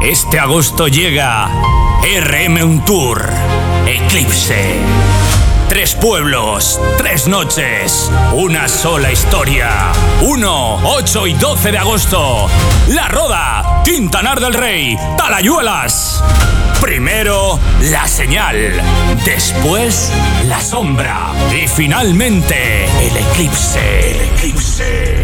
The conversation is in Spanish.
Este agosto llega RM Un Tour Eclipse. 3 pueblos, 3 noches, una sola historia. 1, 8 y 12 de agosto. La Roda, Quintanar del Rey, Talayuelas. Primero, La Señal. Después, La Sombra. Y finalmente, el Eclipse. El Eclipse.